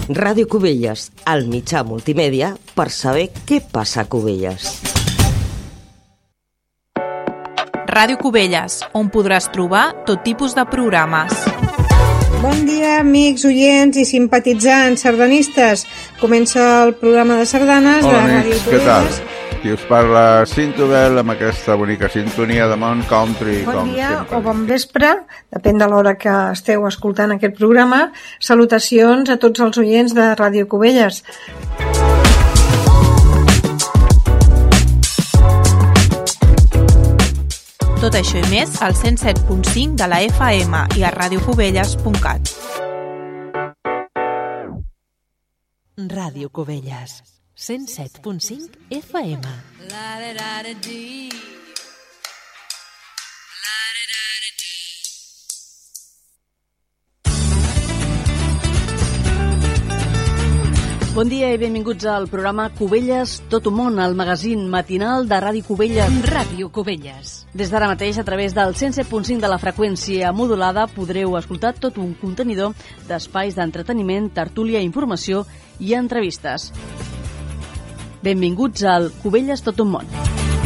Ràdio Cubelles, el mitjà multimèdia per saber què passa a Cubelles. Ràdio Cubelles, on podràs trobar tot tipus de programes. Bon dia, amics, oients i simpatitzants sardanistes. Comença el programa de sardanes de Ràdio Cubelles. Què tal? Qui us parla Cintobel amb aquesta bonica sintonia de Mont Country. Bon dia o bon vespre, depèn de l'hora que esteu escoltant aquest programa. Salutacions a tots els oients de Ràdio Cubelles. Tot això i més al 107.5 de la FM i a radiocubelles.cat. Ràdio Cubelles, 107.5 FM. Bon dia i benvinguts al programa Cubelles Tot un món, el magazín matinal de Ràdio Cubelles. Ràdio Cubelles. Des d'ara mateix, a través del 107.5 de la freqüència modulada, podreu escoltar tot un contenidor d'espais d'entreteniment, tertúlia, informació i entrevistes. Benvinguts al Cubelles Tot un món.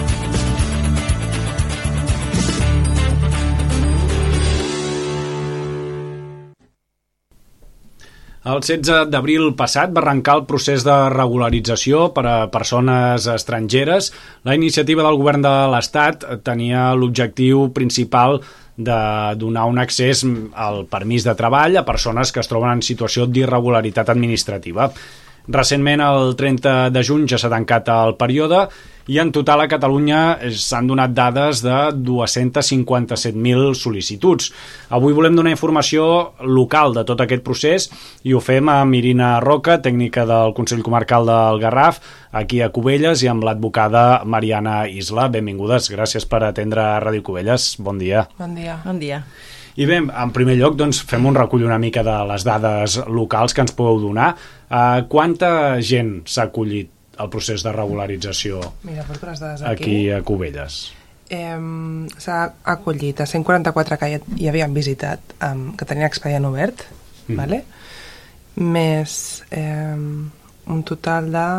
El 16 d'abril passat va arrencar el procés de regularització per a persones estrangeres. La iniciativa del govern de l'Estat tenia l'objectiu principal de donar un accés al permís de treball a persones que es troben en situació d'irregularitat administrativa. Recentment, el 30 de juny, ja s'ha tancat el període i en total a Catalunya s'han donat dades de 257.000 sol·licituds. Avui volem donar informació local de tot aquest procés i ho fem amb Irina Roca, tècnica del Consell Comarcal del Garraf, aquí a Cubelles, i amb l'advocada Mariana Isla. Benvingudes, gràcies per atendre a Ràdio Cubelles. Bon dia. Bon dia. Bon dia. I bé, en primer lloc, doncs, fem un recull una mica de les dades locals que ens podeu donar. Quanta gent s'ha acollit al procés de regularització? Mira, porto les dades aquí a Cubelles? S'ha acollit a 144 que ja havien visitat, que tenien expedient obert, vale? Més un total de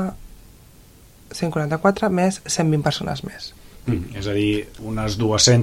144 més 120 persones més. És a dir, unes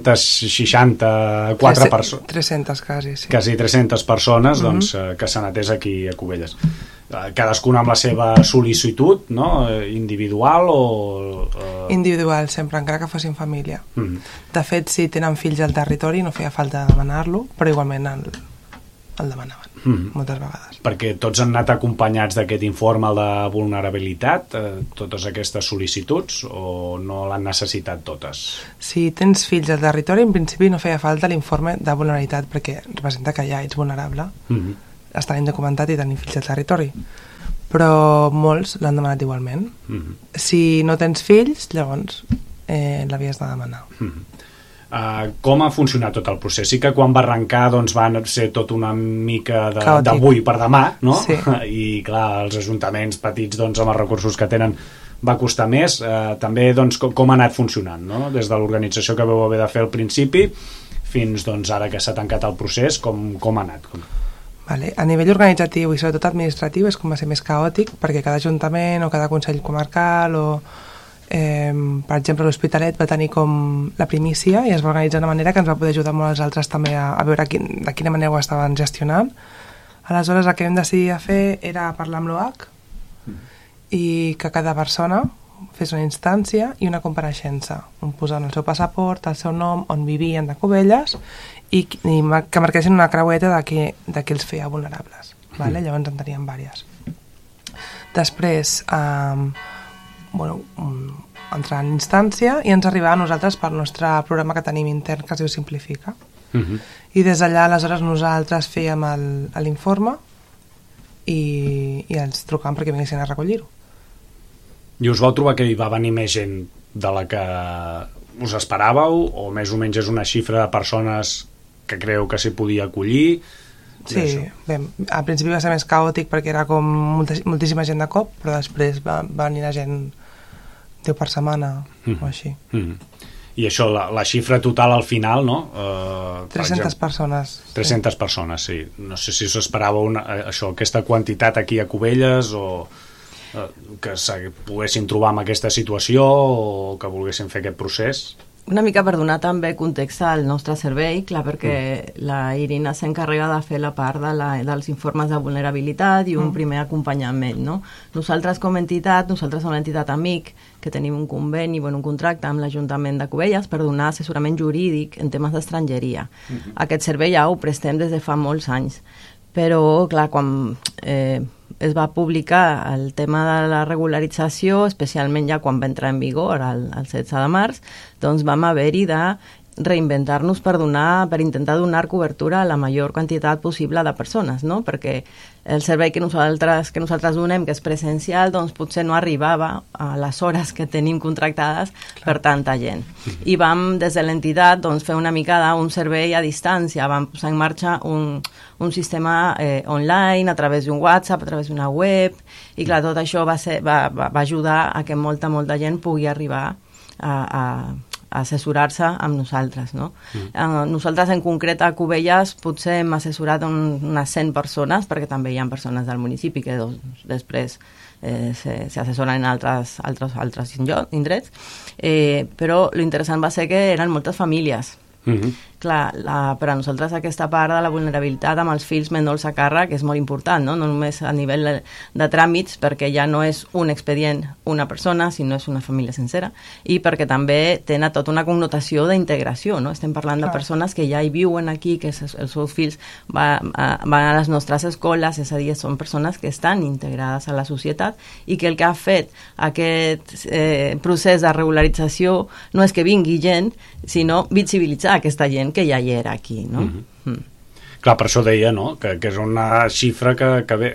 264 persones. 300 quasi, sí. Quasi 300 persones doncs, que s'han atès aquí a Cubelles. Cadascuna amb la seva sol·licitud, no? Individual o... Individual, sempre, encara que fossin família. De fet, si tenen fills al territori no feia falta demanar-lo, però igualment el demanaven, moltes vegades. Perquè tots han anat acompanyats d'aquest informe de vulnerabilitat, totes aquestes sol·licituds, o no l'han necessitat totes? Si tens fills al territori, en principi no feia falta l'informe de vulnerabilitat, perquè representa que ja ets vulnerable, està ben documentat i tenir fills al territori. Però molts l'han demanat igualment. Si no tens fills, llavors l'havies de demanar. Com ha funcionat tot el procés? Sí que quan va arrencar doncs, van ser tot una mica d'avui per demà, no? Sí. I clar, els ajuntaments petits doncs, amb els recursos que tenen va costar més. També doncs, com ha anat funcionant, no? Des de l'organització que vau haver de fer al principi fins doncs, ara que s'ha tancat el procés, com ha anat? Vale. A nivell organitzatiu i sobretot administratiu és com va ser més caòtic, perquè cada ajuntament o cada consell comarcal o per exemple l'Hospitalet va tenir com la primícia i es va organitzar d'una manera que ens va poder ajudar molt als altres també a veure de quina manera ho estaven gestionant. Aleshores el que vam decidir a fer era parlar amb l'OAC i que cada persona fes una instància i una compareixença, on posant el seu passaport, el seu nom, on vivien de Cubelles i que marquessin una creueta de què els feia vulnerables, vale? Llavors en teníem diverses. Després entrar en instància i ens arribava a nosaltres pel nostre programa que tenim intern que es diu Simplifica. I des d'allà aleshores nosaltres fèiem l'informe i ens trucàvem perquè vinguessin a recollir-ho. I us vau trobar que hi va venir més gent de la que us esperàveu o més o menys és una xifra de persones que creu que s'hi podia acollir? Sí, bé, al principi va ser més caòtic perquè era com moltíssima gent de cop, però després va venir la gent 10 per setmana o així. I això, la xifra total al final, no? 300 persones. 300 persones, sí. No sé si s'esperava aquesta quantitat aquí a Cubelles o que poguessin trobar en aquesta situació o que volguessin fer aquest procés. Una mica per donar també context al nostre servei, clar, perquè la Irina s'encarrega de fer la part dels informes de vulnerabilitat i un primer acompanyament, no? Nosaltres com a entitat, nosaltres som l'entitat amic, que tenim un conveni, un contracte amb l'Ajuntament de Cubelles per donar assessorament jurídic en temes d'estrangeria. Aquest servei ja ho prestem des de fa molts anys, però, clar, quan es va publicar el tema de la regularització, especialment ja quan va entrar en vigor el 16 de març, doncs vam haver-hi de reinventar-nos per intentar donar cobertura a la major quantitat possible de persones, no? Perquè el servei que nosaltres donem, que és presencial, doncs potser no arribava a les hores que tenim contractades per tanta gent. I vam, des de l'entitat, doncs, fer una mica d'un servei a distància. Vam posar en marxa un sistema online, a través d'un WhatsApp, a través d'una web, i clar, tot això va ajudar a que molta gent pugui arribar a assessorar-se amb nosaltres, no? Nosaltres en concret a Cubelles potser hem assessorat unes 100 persones, perquè també hi ha persones del municipi que després s'assessoren en altres indrets, però l'interessant va ser que eren moltes famílies. Clar, per a nosaltres aquesta part de la vulnerabilitat amb els fills menors a càrrec és molt important, no només a nivell de tràmits, perquè ja no és un expedient una persona, sinó és una família sencera, i perquè també tenen tota una connotació d'integració, no? Estem parlant de persones que ja hi viuen aquí, que els seus fills van a les nostres escoles, és a dir, són persones que estan integrades a la societat i que el que ha fet aquest procés de regularització no és que vingui gent, sinó visibilitzar aquesta gent que ja hi era aquí, no? Clar, per això deia, no?, que és una xifra que bé,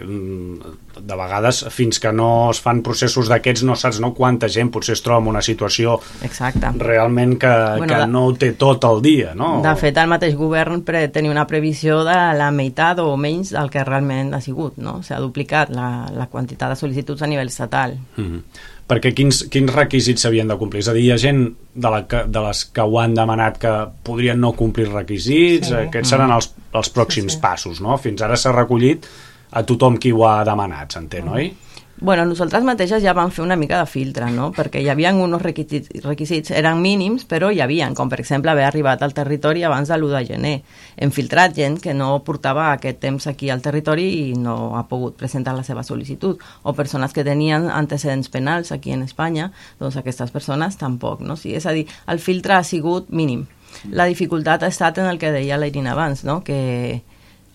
de vegades fins que no es fan processos d'aquests no saps quanta gent potser es troba en una situació realment que no ho té tot el dia, no? De fet, el mateix govern tenia una previsió de la meitat o menys del que realment ha sigut, no? S'ha duplicat la quantitat de sol·licituds a nivell estatal. Perquè quins requisits s'havien de complir? És a dir, hi ha gent de les que ho han demanat que podrien no complir requisits, aquests seran els pròxims passos, no? Fins ara s'ha recollit a tothom qui ho ha demanat, s'entén, oi? Bueno, nosaltres mateixes ja vam fer una mica de filtre, no? Perquè hi havia uns requisits, eren mínims, però hi havia, com per exemple haver arribat al territori abans de l'1 de gener. Hem filtrat gent que no portava aquest temps aquí al territori i no ha pogut presentar la seva sol·licitud, o persones que tenien antecedents penals aquí en Espanya, doncs aquestes persones tampoc, no? Sí, és a dir, el filtre ha sigut mínim. La dificultat ha estat en el que deia la Irina abans, no? Que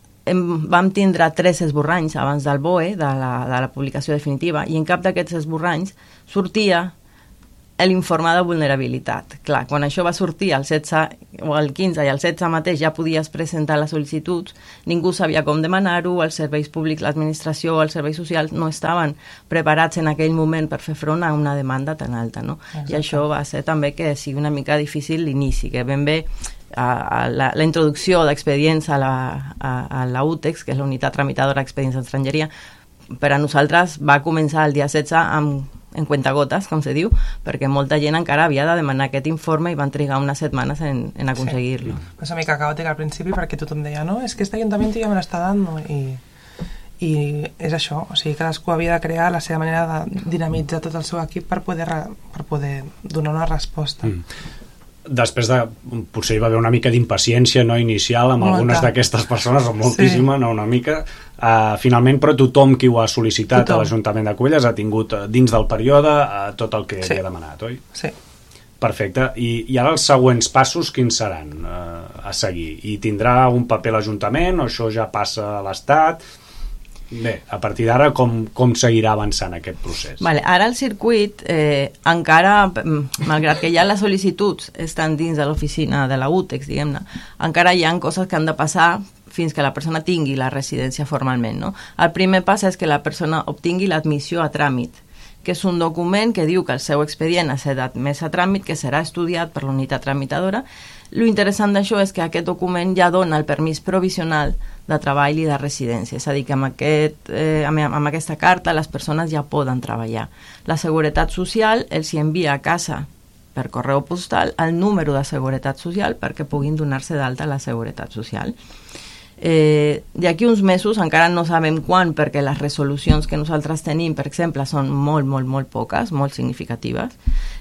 vam tindre 3 esborranys abans del BOE, de la publicació definitiva, i en cap d'aquests esborranys sortia l'informe de vulnerabilitat. Clar, quan això va sortir el 16 o el 15 i el 16 mateix ja podies presentar les sol·licituds, ningú sabia com demanar-ho, els serveis públics, l'administració o els serveis socials no estaven preparats en aquell moment per fer front a una demanda tan alta, no? I això va ser també que sigui una mica difícil l'inici, que ben bé la introducció d'expedients a la UTEX, que és la unitat tramitadora d'expedients d'estrangeria, per a nosaltres va començar el dia 16 en cuentagotes, com se diu, perquè molta gent encara havia de demanar aquest informe i van trigar unes setmanes en aconseguir-lo. És una mica caòtic al principi perquè tothom deia, no, és que este ayuntamiento ja me l'està dando, i és això, o sigui, cadascú havia de crear la seva manera de dinamitzar tot el seu equip per poder donar una resposta. Després potser hi va haver una mica d'impaciència inicial amb algunes d'aquestes persones, o moltíssima, no una mica. Finalment, però tothom qui ho ha sol·licitat a l'Ajuntament de Cubelles ha tingut dins del període tot el que havia demanat, oi? Sí. Perfecte. I ara els següents passos quins seran a seguir? I tindrà un paper l'Ajuntament o això ja passa a l'Estat? Bé, a partir d'ara com seguirà avançant aquest procés? Ara el circuit encara, malgrat que ja les sol·licituds estan dins de l'oficina de la UTEX, diguem-ne, encara hi ha coses que han de passar fins que la persona tingui la residència formalment, no? El primer pas és que la persona obtingui l'admissió a tràmit, que és un document que diu que el seu expedient ha estat admès a tràmit, que serà estudiat per la unitat tramitadora. Lo interessant d'això és que aquest document ja dona el permís provisional de treball i de residència, és a dir, que amb aquesta carta les persones ja poden treballar. La Seguretat Social els hi envia a casa per correu postal el número de seguretat social perquè puguin donar-se d'alta a la seguretat social. D'aquí uns mesos, encara no sabem quan, perquè les resolucions que nosaltres tenim, per exemple, són molt poques, molt significatives.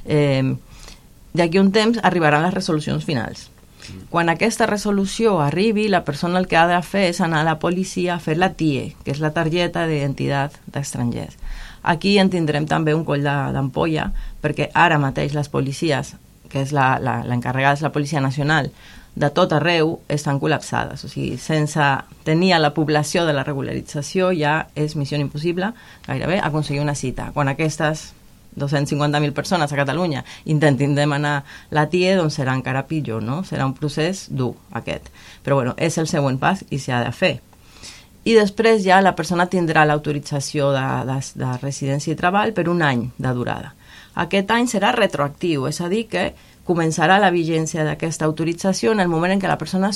D'aquí un temps arribaran les resolucions finals. Quan aquesta resolució arribi, la persona el que ha de fer és anar a la policia a fer la TIE, que és la targeta d'identitat d'estrangers. Aquí en tindrem també un coll d'ampolla, perquè ara mateix les policies, que és l'encarregada és la Policia Nacional, de tot arreu estan col·lapsades. O sigui, sense tenir a la població de la regularització ja és missió impossible gairebé aconseguir una cita. Quan aquestes 250.000 persones a Catalunya intentin demanar la TIE, doncs serà encara pitjor, no? Serà un procés dur, aquest. Però bueno, és el següent pas i s'ha de fer. I després ja la persona tindrà l'autorització de residència i treball per un any de durada. Aquest any serà retroactiu, és a dir que començarà la vigència d'aquesta autorització en el moment en què la persona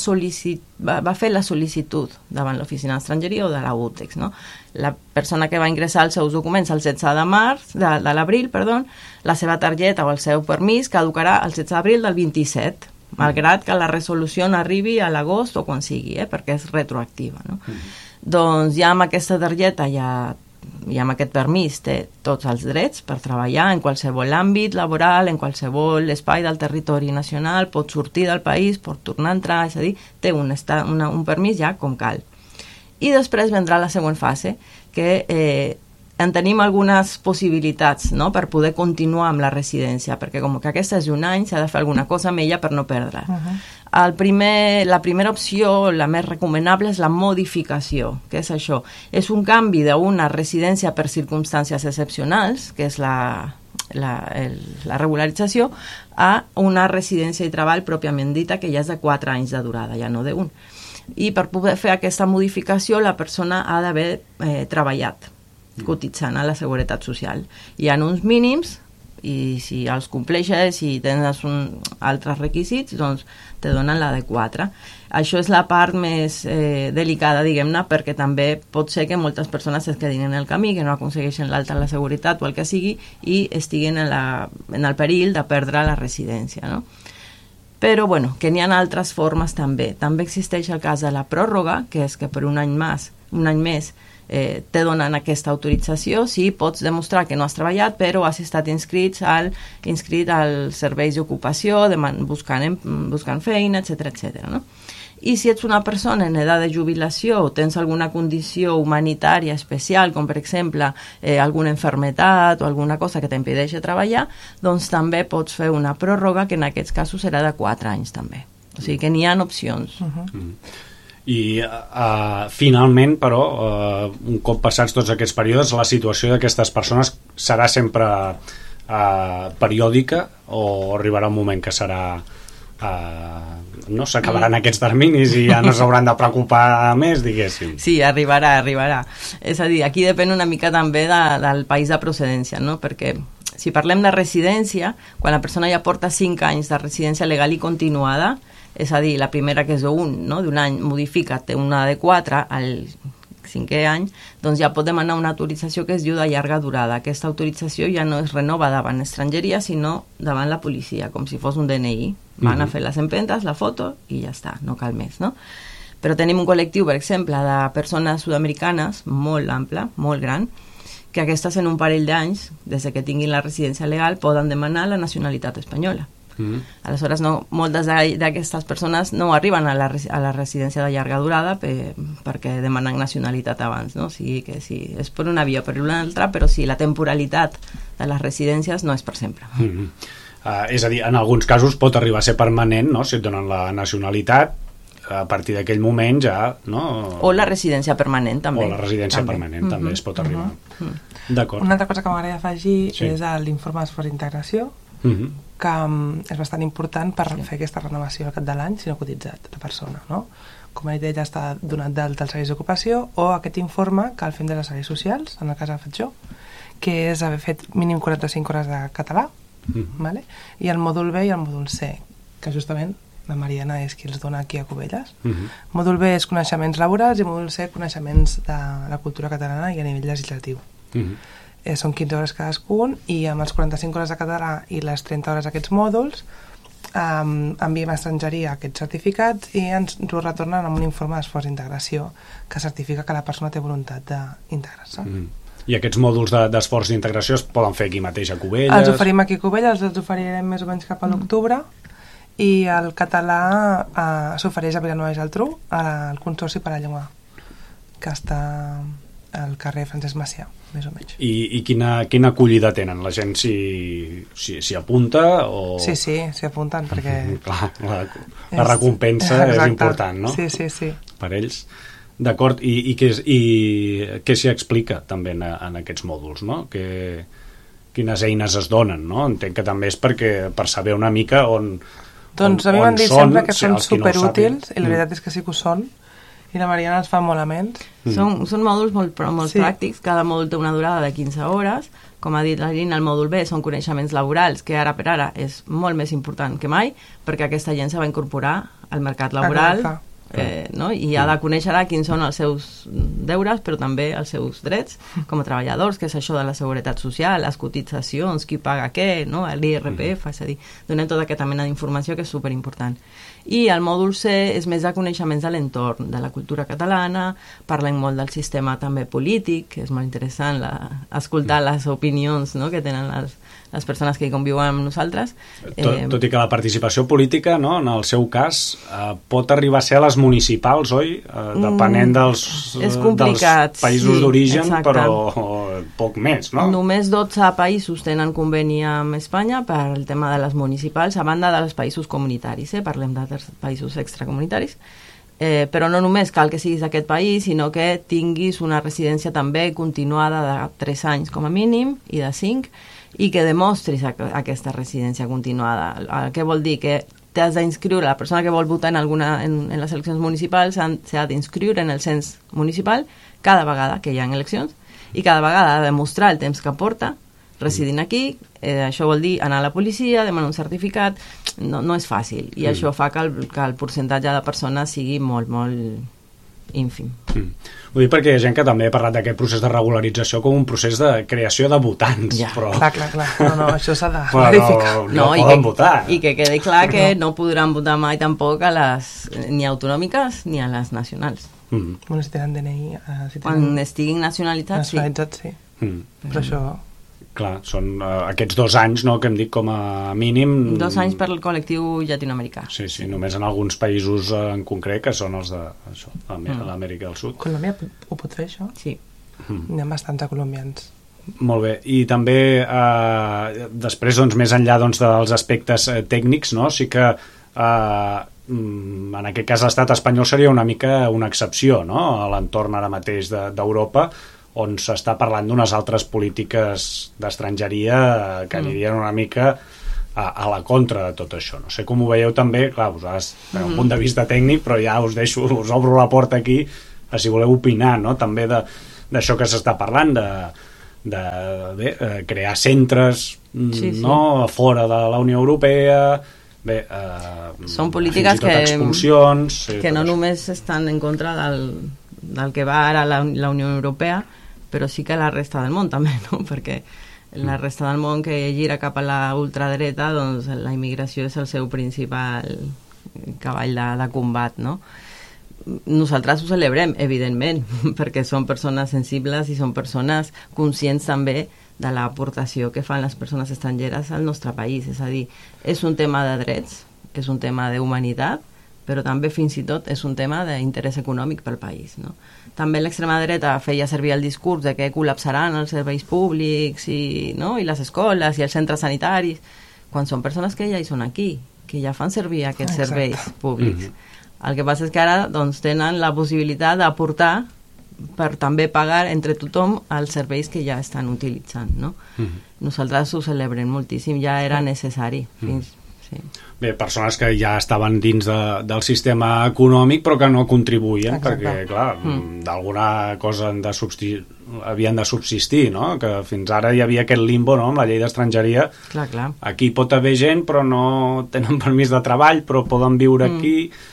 va fer la sol·licitud davant l'Oficina d'Estrangeria o de la UTEX, no? La persona que va ingressar els seus documents el 16 de l'abril, la seva targeta o el seu permís caducarà el 16 d'abril del 27, malgrat que la resolució no arribi a l'agost o quan sigui, perquè és retroactiva, no? Doncs ja amb aquesta targeta i amb aquest permís té tots els drets per treballar en qualsevol àmbit laboral, en qualsevol espai del territori nacional, pot sortir del país, pot tornar a entrar, és a dir, té un permís ja com cal. I després vendrà la següent fase, que en tenim algunes possibilitats, no?, per poder continuar amb la residència, perquè com que aquesta és un any, s'ha de fer alguna cosa amb ella per no perdre. La primera opció, la més recomanable, és la modificació. Què és això? És un canvi d'una residència per circumstàncies excepcionals, que és la regularització, a una residència i treball pròpiament dita, que ja és de 4 anys de durada, ja no d'1. I per poder fer aquesta modificació, la persona ha d'haver treballat, cotitzant a la Seguretat Social. Hi ha uns mínims, i si els compleixes i tens altres requisits, doncs te donen la de 4. Això és la part més delicada, diguem-ne, perquè també pot ser que moltes persones es quedin en el camí, que no aconsegueixen l'alta a la seguretat o el que sigui, i estiguin en el perill de perdre la residència, no? Però, bueno, que n'hi ha altres formes també. També existeix el cas de la pròrroga, que és que per un any més te donen aquesta autorització si pots demostrar que no has treballat però has estat inscrit als serveis d'ocupació, buscant feina, etc. No? I si ets una persona en edat de jubilació o tens alguna condició humanitària especial, com per exemple alguna malaltia o alguna cosa que t'impedeixi treballar, doncs també pots fer una pròrroga que en aquests casos serà de 4 anys també. O sigui que n'hi ha opcions. I finalment, però, un cop passats tots aquests períodes, la situació d'aquestes persones serà sempre periòdica o arribarà un moment que serà no s'acabaran aquests terminis i ja no s'hauran de preocupar més, diguéssim? Sí, arribarà. És a dir, aquí depèn una mica també del país de procedència, no? Perquè si parlem de residència, quan la persona ja porta 5 anys de residència legal i continuada, és a dir, la primera que és d'un any modifica, té una de 4 al 5è any, doncs ja pot demanar una autorització que es diu de llarga durada. Aquesta autorització ja no es renova davant estrangeria, sinó davant la policia, com si fos un DNI. Van a fer les empentes, la foto i ja està, no cal més, no? Però tenim un col·lectiu, per exemple, de persones sud-americanes molt ample, molt gran, que aquestes en un parell d'anys, des que tinguin la residència legal, poden demanar la nacionalitat espanyola. Aleshores, moltes d'aquestes persones no arriben a la residència de llarga durada perquè demanen nacionalitat abans, no? O sigui que sí, és per una via o per una altra, però sí, la temporalitat de les residències no és per sempre. És a dir, en alguns casos pot arribar a ser permanent, no? Si et donen la nacionalitat, a partir d'aquell moment ja, no? O la residència permanent també. O la residència permanent també es pot arribar. D'acord. Una altra cosa que m'agradaria afegir és l'informe d'esforç d'integració, que és bastant important per fer aquesta renovació al cap de l'any si no ha cotitzat la persona, no? Com he dit, ella està donat d'alta als serveis d'ocupació, o aquest informe que el fem de les serveis socials, en el cas que he fet jo, que és haver fet mínim 45 hores de català, vale? I el mòdul B i el mòdul C, que justament la Mariana és qui els dona aquí a Cubelles. Mòdul B és coneixements laborals i mòdul C coneixements de la cultura catalana i a nivell legislatiu. són 15 hores cadascun, i amb els 45 hores de català i les 30 hores d'aquests mòduls enviem a estrangeria aquests certificats i ens ho retornen amb un informe d'esforç d'integració que certifica que la persona té voluntat d'integrar-se. I aquests mòduls d'esforç d'integració es poden fer aquí mateix a Cubelles? Els oferim aquí a Cubelles, els oferirem més o menys cap a l'octubre, i el català s'ofereix a Vilanova i Geltrú, al Consorci per la Llengua, que està al carrer Francesc Macià, més o menys. I quina acollida tenen? La gent s'hi apunta? O... Sí, s'hi apunten, perquè... Clar, la recompensa és important, no? Sí. Per ells. D'acord, i què s'hi explica també en aquests mòduls, no? Quines eines es donen, no? Entenc que també és per saber una mica on doncs a mi m'han dit sempre que són superútils, i la veritat és que sí que ho són, i la Mariana els fa molt amens. Són mòduls molt pràctics, cada mòdul té una durada de 15 hores, com ha dit la Irina, el mòdul B són coneixements laborals, que ara per ara és molt més important que mai, perquè aquesta gent se va incorporar al mercat laboral, i ha de conèixer quins són els seus deures, però també els seus drets com a treballadors, que és això de la seguretat social, les cotitzacions, qui paga què, l'IRPF, és a dir, donem tota aquesta mena d'informació que és superimportant. I el mòdul C és més de coneixements de l'entorn, de la cultura catalana, parlem molt del sistema també polític, que és molt interessant escoltar les opinions que tenen les persones que hi conviuen amb nosaltres. Tot i que la participació política, no, en el seu cas, pot arribar a ser a les municipals, oi? Depenent dels països d'origen, però poc més, no? Només 12 països tenen conveni amb Espanya per el tema de les municipals, a banda dels països comunitaris, parlem d'altres països extracomunitaris, però no només cal que siguis d'aquest país, sinó que tinguis una residència també continuada de 3 anys com a mínim i de 5, i que demostris aquesta residència continuada. Què vol dir? Que t'has d'inscriure, la persona que vol votar en les eleccions municipals s'ha d'inscriure en el cens municipal cada vegada que hi ha eleccions, i cada vegada ha de demostrar el temps que porta residint aquí. Això vol dir anar a la policia, demanar un certificat, no és fàcil, i això fa que el percentatge de persones sigui molt, molt ínfim. Ho dic perquè hi ha gent que també ha parlat d'aquest procés de regularització com un procés de creació de votants. Però... Clar. No, això s'ha de verificar. No poden votar. I que quedi clar que no podran votar mai tampoc a les ni autonòmiques ni a les nacionals. Bueno, si tenen DNI... Quan estiguin nacionalitzats, sí. Però això... Clar, són aquests 2 anys, no?, que hem dit com a mínim... 2 anys per al col·lectiu llatinoamericà. Sí, només en alguns països en concret, que són els de l'Amèrica del Sud. Colòmbia ho pot fer, això? Sí. N'hi ha bastants colombians. Molt bé, i també després, doncs, més enllà dels aspectes tècnics, no?, sí que en aquest cas l'estat espanyol seria una mica una excepció, no?, a l'entorn ara mateix d'Europa, on s'està parlant d'unes altres polítiques d'estrangeria que anirien una mica a la contra de tot això. No sé com ho veieu també, clar, vosaltres des d'un punt de vista tècnic, però ja us obro la porta aquí si voleu opinar, no?, també d'això que s'està parlant, de crear centres fora de la Unió Europea, són polítiques que no només estan en contra del que va ara la Unió Europea, però sí que la resta del món també, no? Perquè la resta del món que gira cap a la ultradreta, doncs la immigració és el seu principal cavall de combat, no? Nosaltres ho celebrem, evidentment, perquè són persones sensibles i són persones conscients també de l'aportació que fan les persones estrangeres al nostre país. És a dir, és un tema de drets, és un tema d'humanitat, però també fins i tot és un tema d'interès econòmic pel país, no? També l'extrema dreta feia servir el discurs de que col·lapsaran els serveis públics i les escoles i els centres sanitaris, quan són persones que ja hi són aquí, que ja fan servir aquests serveis públics. El que passa és que ara tenen la possibilitat d'aportar per també pagar entre tothom els serveis que ja estan utilitzant, no? Nosaltres ho celebrem moltíssim, ja era necessari. Bé, persones que ja estaven dins del sistema econòmic però que no contribuïen. Exacte. Perquè, clar, d'alguna cosa havien de subsistir, no? Que fins ara hi havia aquest limbo, no?, amb la llei d'estrangeria. Clar. Aquí pot haver gent però no tenen permís de treball, però poden viure aquí.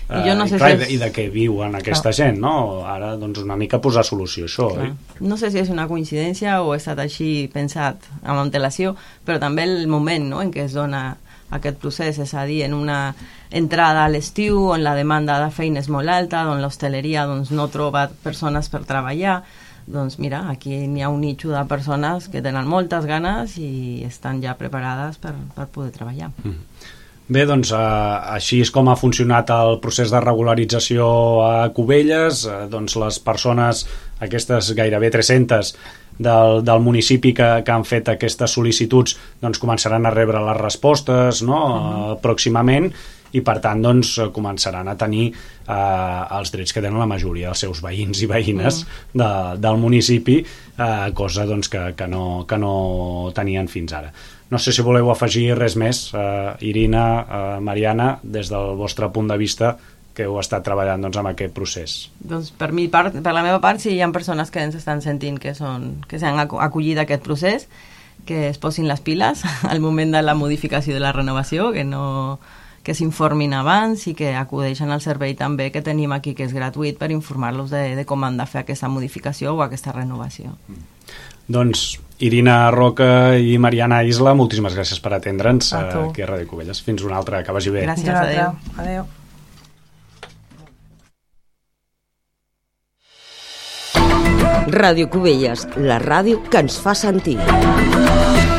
I de què viuen aquesta gent, no? Ara, doncs, una mica posar solució a això, oi? No sé si és una coincidència o ha estat així pensat amb antelació, però també el moment, no?, en què es dona aquest procés, és a dir, en una entrada a l'estiu on la demanda de feina és molt alta, on l'hostaleria doncs, no troba persones per treballar. Doncs mira, aquí n'hi ha un nicho de persones que tenen moltes ganes i estan ja preparades per poder treballar. Bé, doncs així és com ha funcionat el procés de regularització a Cubelles. Doncs les persones, aquestes gairebé 300 del municipi que han fet aquestes sol·licituds, doncs començaran a rebre les respostes, no?, pròximament, i per tant doncs, començaran a tenir els drets que tenen la majoria dels seus veïns i veïnes del municipi, cosa doncs, que no tenien fins ara. No sé si voleu afegir res més, Irina, Mariana, des del vostre punt de vista, que heu estat treballant doncs, amb aquest procés. Doncs per la meva part, sí, hi ha persones que ens estan sentint que s'han acollit a aquest procés, que es posin les piles al moment de la modificació de la renovació, que s'informin abans i que acudeixen al servei també que tenim aquí, que és gratuït, per informar-los de com han de fer aquesta modificació o aquesta renovació. Doncs Irina Roca i Mariana Isla, moltíssimes gràcies per atendre'ns aquí a Ràdio Cubelles. Fins una altra, que vagi bé. Gràcies, adeu. Adeu. Ràdio Cubelles, la ràdio que ens fa sentir.